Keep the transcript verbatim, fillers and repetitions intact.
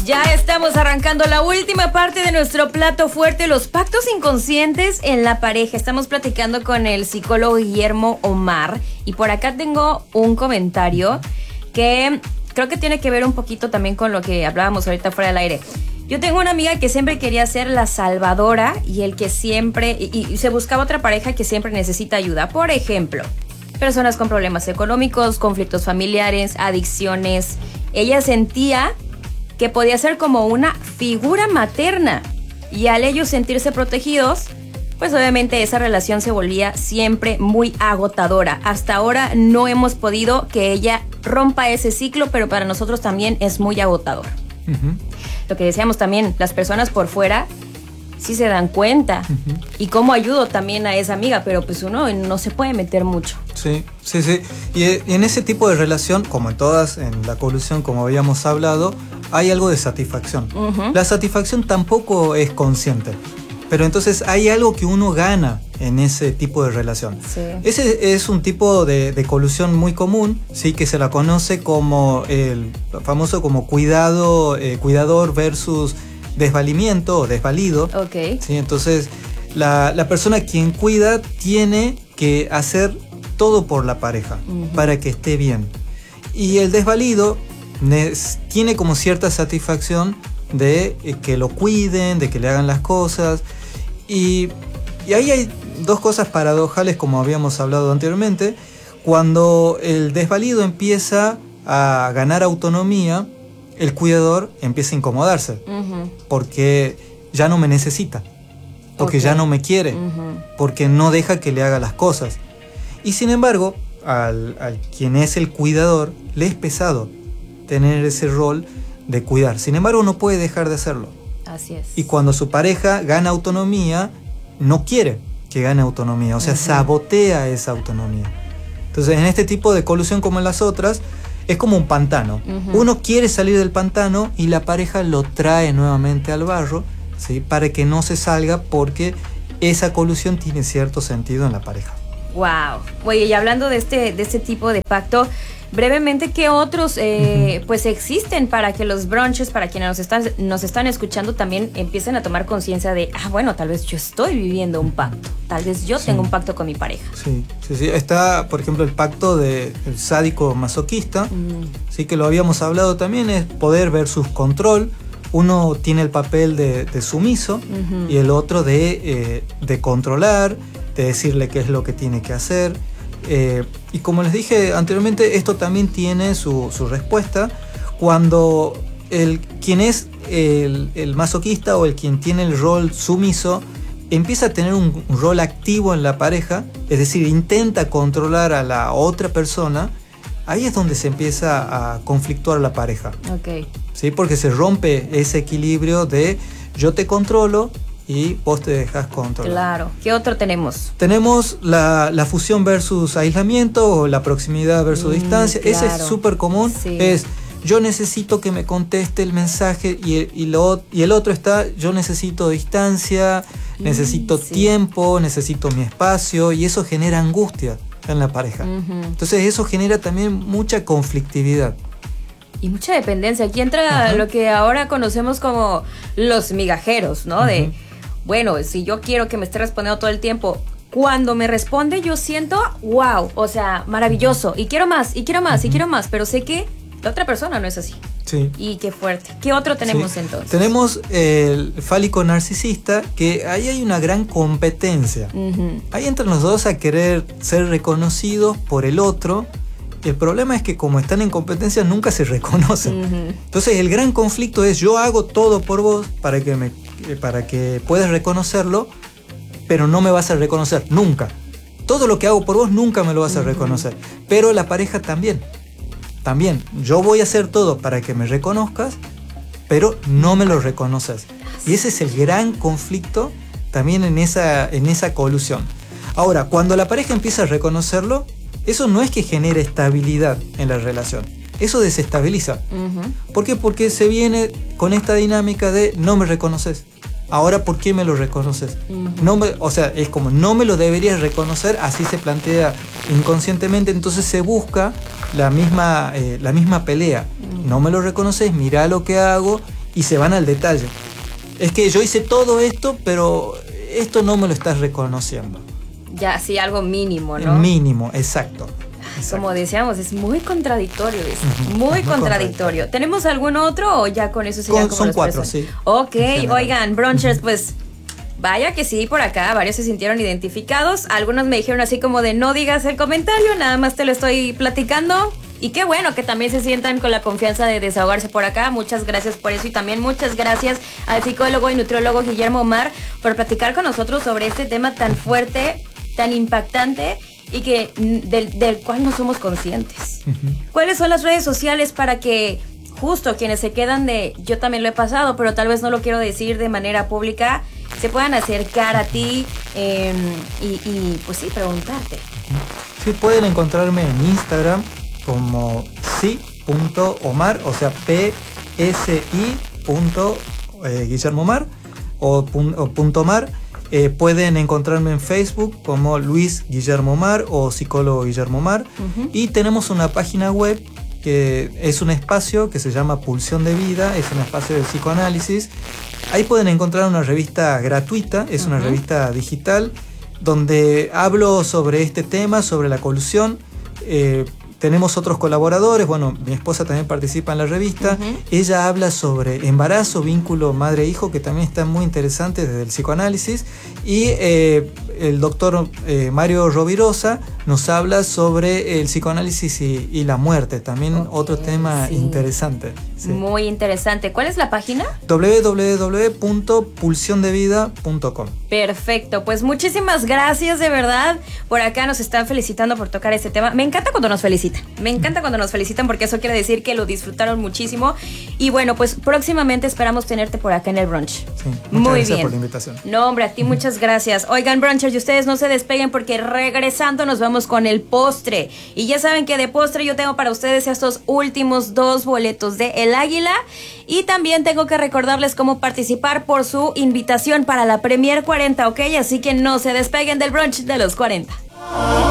Ya estamos arrancando la última parte de nuestro plato fuerte, los pactos inconscientes en la pareja. Estamos platicando con el psicólogo Guillermo Omar y por acá tengo un comentario que creo que tiene que ver un poquito también con lo que hablábamos ahorita fuera del aire. Yo tengo una amiga que siempre quería ser la salvadora y el que siempre, y, y se buscaba otra pareja que siempre necesita ayuda. Por ejemplo, personas con problemas económicos, conflictos familiares, adicciones. Ella sentía que podía ser como una figura materna y al ellos sentirse protegidos, pues obviamente esa relación se volvía siempre muy agotadora. Hasta ahora no hemos podido que ella rompa ese ciclo, pero para nosotros también es muy agotador. Uh-huh. Lo que decíamos también, las personas por fuera sí se dan cuenta. Uh-huh. Y cómo ayudo también a esa amiga, pero pues uno no se puede meter mucho. Sí, sí, sí. Y en ese tipo de relación, como en todas, en la colusión, como habíamos hablado, hay algo de satisfacción. Uh-huh. La satisfacción tampoco es consciente, pero entonces hay algo que uno gana en ese tipo de relación. Sí. Ese es un tipo de, de colusión muy común, sí, que se la conoce como el famoso como cuidado, eh, cuidador versus desvalimiento o desvalido. Okay. Sí, entonces la, la persona quien cuida tiene que hacer todo por la pareja, uh-huh, para que esté bien. Y el desvalido tiene como cierta satisfacción de que lo cuiden, de que le hagan las cosas. Y, y ahí hay dos cosas paradojales, como habíamos hablado anteriormente. Cuando el desvalido empieza a ganar autonomía, el cuidador empieza a incomodarse, uh-huh, porque ya no me necesita, porque okay, ya no me quiere, uh-huh, porque no deja que le haga las cosas. Y sin embargo, al, al quien es el cuidador, le es pesado tener ese rol de cuidar. Sin embargo, no puede dejar de hacerlo. Así es. Y cuando su pareja gana autonomía, no quiere que gane autonomía, o sea, uh-huh, sabotea esa autonomía. Entonces, en este tipo de colusión como en las otras, es como un pantano. Uh-huh. Uno quiere salir del pantano y la pareja lo trae nuevamente al barro, ¿sí?, para que no se salga, porque esa colusión tiene cierto sentido en la pareja. Wow. Oye, y hablando de este, de este tipo de pacto, brevemente, ¿qué otros eh, uh-huh, pues existen para que los brunches, para quienes nos están, nos están escuchando, también empiecen a tomar conciencia de, ah, bueno, tal vez yo estoy viviendo un pacto, tal vez yo sí tengo un pacto con mi pareja? Sí, sí, sí. Está, por ejemplo, el pacto del sádico masoquista, uh-huh, sí, que lo habíamos hablado también, es poder versus control. Uno tiene el papel de, de sumiso, uh-huh, y el otro de, eh, de controlar, de decirle qué es lo que tiene que hacer. Eh, y como les dije anteriormente, esto también tiene su, su respuesta cuando el quien es el, el masoquista o el quien tiene el rol sumiso empieza a tener un, un rol activo en la pareja, es decir, intenta controlar a la otra persona. Ahí es donde se empieza a conflictuar la pareja. Okay. ¿Sí? Porque se rompe ese equilibrio de yo te controlo y vos te dejas controlar. Claro. ¿Qué otro tenemos? Tenemos la, la fusión versus aislamiento o la proximidad versus mm, distancia. Claro. Ese es súper común. Sí. Es yo necesito que me conteste el mensaje y, y, lo, y el otro está yo necesito distancia, mm, necesito sí. tiempo, necesito mi espacio, y eso genera angustia en la pareja. Uh-huh. Entonces eso genera también mucha conflictividad. Y mucha dependencia. Aquí entra uh-huh. lo que ahora conocemos como los migajeros, ¿no? Uh-huh. De, bueno, si yo quiero que me esté respondiendo todo el tiempo, cuando me responde yo siento, wow, o sea, maravilloso, y quiero más, y quiero más, uh-huh. y quiero más, pero sé que la otra persona no es así. Sí. Y qué fuerte. ¿Qué otro tenemos sí. entonces? Tenemos el fálico narcisista, que ahí hay una gran competencia. Uh-huh. Ahí entran los dos a querer ser reconocidos por el otro. El problema es que como están en competencia nunca se reconocen. Uh-huh. Entonces el gran conflicto es yo hago todo por vos para que, me, para que puedas reconocerlo, pero no me vas a reconocer nunca. Todo lo que hago por vos nunca me lo vas uh-huh. a reconocer. Pero la pareja también. También, yo voy a hacer todo para que me reconozcas, pero no me lo reconoces. Y ese es el gran conflicto también en esa, en esa colusión. Ahora, cuando la pareja empieza a reconocerlo, eso no es que genere estabilidad en la relación. Eso desestabiliza. Uh-huh. ¿Por qué? Porque se viene con esta dinámica de no me reconoces. Ahora, ¿por qué me lo reconoces? Uh-huh. No me, o sea, es como no me lo deberías reconocer, así se plantea inconscientemente, entonces se busca la misma, eh, la misma pelea. Uh-huh. No me lo reconoces, mira lo que hago y se van al detalle. Es que yo hice todo esto, pero esto no me lo estás reconociendo. Ya, sí, algo mínimo, ¿no? Mínimo, exacto. Exacto. Como decíamos, es muy contradictorio, es Uh-huh. muy, muy contradictorio. contradictorio. ¿Tenemos algún otro o ya con eso serían Con, como son los cuatro, presos? sí. Ok, oigan, brunchers, uh-huh. pues vaya que sí, por acá varios se sintieron identificados. Algunos me dijeron así como de no digas el comentario, nada más te lo estoy platicando. Y qué bueno que también se sientan con la confianza de desahogarse por acá. Muchas gracias por eso y también muchas gracias al psicólogo y nutriólogo Guillermo Omar por platicar con nosotros sobre este tema tan fuerte, tan impactante y que del, del cual no somos conscientes. Uh-huh. ¿Cuáles son las redes sociales para que justo quienes se quedan de yo también lo he pasado, pero tal vez no lo quiero decir de manera pública, se puedan acercar a ti eh, y, y pues sí, preguntarte? Sí, pueden encontrarme en Instagram como si punto omar, o sea, p s i punto guillermo omar o, pun, o punto omar. Eh, pueden encontrarme en Facebook como Luis Guillermo Omar o psicólogo Guillermo Omar. Uh-huh. Y tenemos una página web que es un espacio que se llama Pulsión de Vida, es un espacio de psicoanálisis. Ahí pueden encontrar una revista gratuita, es uh-huh. una revista digital donde hablo sobre este tema, sobre la colusión. Eh, Tenemos otros colaboradores, bueno, mi esposa también participa en la revista. Uh-huh. Ella habla sobre embarazo, vínculo madre-hijo, que también está muy interesante desde el psicoanálisis. Y eh, el doctor eh, Mario Rovirosa nos habla sobre el psicoanálisis y, y la muerte, también okay, otro tema sí. interesante. Sí. Muy interesante. ¿Cuál es la página? doble u doble u doble u punto pulsión de vida punto com. Perfecto, pues muchísimas gracias de verdad. Por acá nos están felicitando por tocar este tema. Me encanta cuando nos felicitan. Me encanta cuando nos felicitan porque eso quiere decir que lo disfrutaron muchísimo. Y bueno, pues próximamente esperamos tenerte por acá en el brunch. Sí, muchas Muy gracias bien. por la invitación. No, hombre, a ti muchas gracias. Oigan, brunchers, y ustedes no se despeguen porque regresando nos vamos con el postre. Y ya saben que de postre yo tengo para ustedes estos últimos dos boletos de El Águila. Y también tengo que recordarles cómo participar por su invitación para la Premier cuarenta, ¿ok? Así que no se despeguen del brunch de los cuarenta.